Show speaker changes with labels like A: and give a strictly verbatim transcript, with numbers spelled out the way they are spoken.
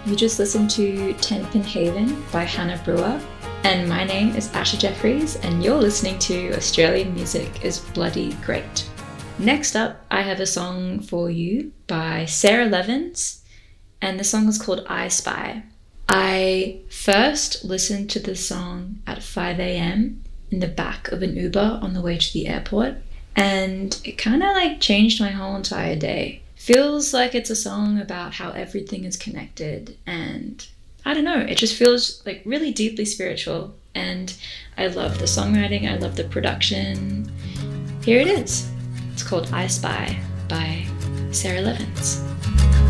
A: You just listened to Tenpin Haven by Hannah Brewer, and my name is Asha Jeffries, and you're listening to Australian Music is Bloody Great. Next up, I have a song for you by Sarah Levins, and the song is called I Spy. I first listened to this song at five a.m. in the back of an Uber on the way to the airport, and it kind of like changed my whole entire day. Feels like it's a song about how everything is connected, and I don't know, it just feels like really deeply spiritual, and I love the songwriting, I love the production. Here it is. It's called I Spy by Sarah Levins.